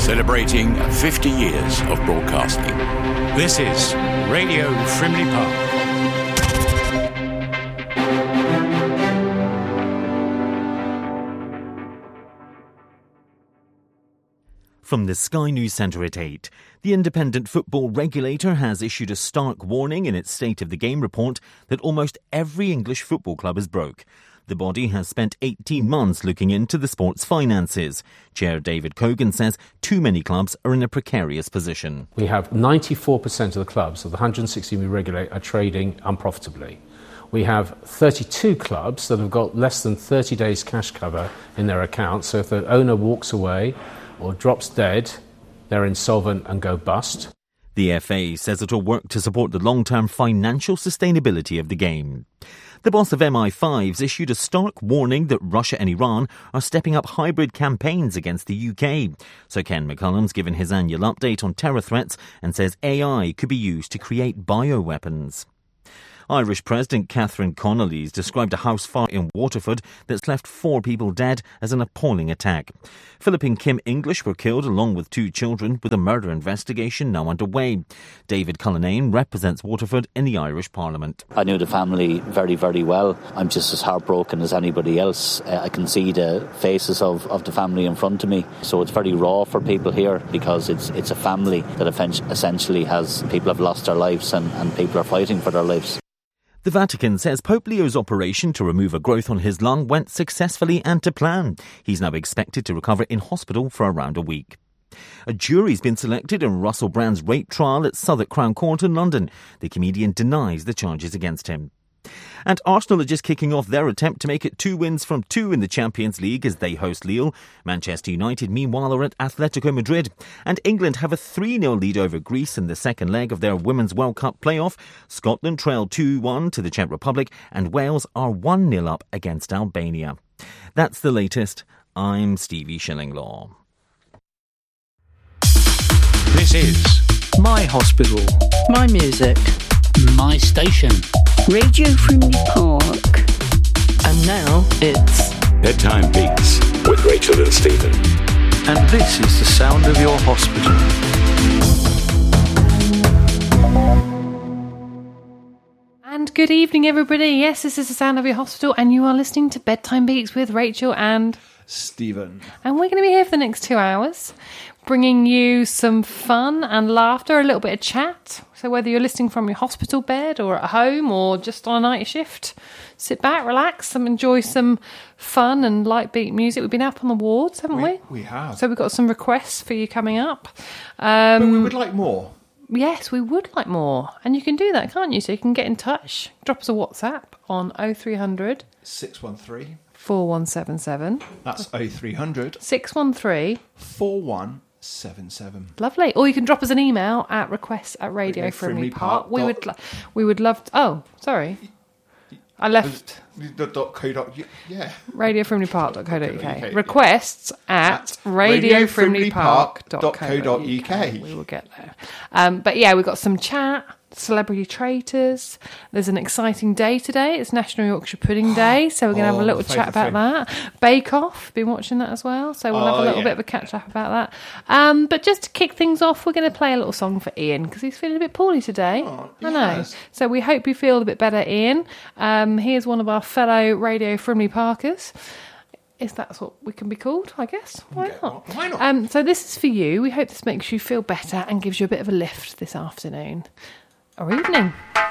celebrating 50 years of broadcasting. This is Radio Frimley Park. From the Sky News Centre at 8, the independent football regulator has issued a stark warning in its State of the Game report that almost every English football club is broke. The body has spent 18 months looking into the sport's finances. Chair David Cogan says too many clubs are in a precarious position. We have 94% of the clubs, of the 160 we regulate, are trading unprofitably. We have 32 clubs that have got less than 30 days cash cover in their accounts, so if the owner walks away or drops dead, they're insolvent and go bust. The FA says it will work to support the long-term financial sustainability of the game. The boss of MI5's issued a stark warning that Russia and Iran are stepping up hybrid campaigns against the UK. So Ken McCullum's given his annual update on terror threats and says AI could be used to create bioweapons. Irish President Catherine Connolly's described a house fire in Waterford that's left 4 people dead as an appalling attack. Philip and Kim English were killed along with 2 children, with a murder investigation now underway. David Cullinane represents Waterford in the Irish Parliament. I knew the family very, very well. I'm just as heartbroken as anybody else. I can see the faces of the family in front of me. So it's very raw for people here because it's a family that essentially has people have lost their lives and people are fighting for their lives. The Vatican says Pope Leo's operation to remove a growth on his lung went successfully and to plan. He's now expected to recover in hospital for around a week. A jury's been selected in Russell Brand's rape trial at Southwark Crown Court in London. The comedian denies the charges against him. And Arsenal are just kicking off their attempt to make it 2 wins from 2 in the Champions League as they host Lille. Manchester United, meanwhile, are at Atletico Madrid. And England have a 3-0 lead over Greece in the second leg of their Women's World Cup playoff. Scotland trailed 2-1 to the Czech Republic, and Wales are 1-0 up against Albania. That's the latest. I'm Stevie Shillinglaw. This is My Hospital. My music. My station. Radio Frimley Park. And now it's Bedtime Beats with Rachel and Stephen. And this is the sound of your hospital. And good evening, everybody. Yes, this is the sound of your hospital, and you are listening to Bedtime Beats with Rachel and Stephen. And we're going to be here for the next 2 hours, bringing you some fun and laughter, a little bit of chat. So whether you're listening from your hospital bed or at home or just on a night shift, sit back, relax, and enjoy some fun and light beat music. We've been up on the wards, haven't we? We have. So we've got some requests for you coming up. But we would like more. Yes, we would like more. And you can do that, can't you? So you can get in touch. Drop us a WhatsApp on 0300 613 4177. That's 0300 613 4177. Lovely. Or you can drop us an email at requests@Radio Frimley Park. We would love to... Oh, sorry. I left... Yeah. radiofrimleypark.co.uk. Requests at radiofrimleypark.co.uk. We will get there. But yeah, we've got some chat, celebrity traitors. There's an exciting day today. It's National Yorkshire Pudding Day, so we're going to have a little chat about that. Bake Off, been watching that as well, so we'll have a little bit of a catch up about that. But just to kick things off, we're going to play a little song for Ian because he's feeling a bit poorly today. I know. So we hope you feel a bit better, Ian. Here's one of our fellow Radio Frimley Parkers. If that's what we can be called, I guess. Why not? Why not? So this is for you. We hope this makes you feel better and gives you a bit of a lift this afternoon or evening.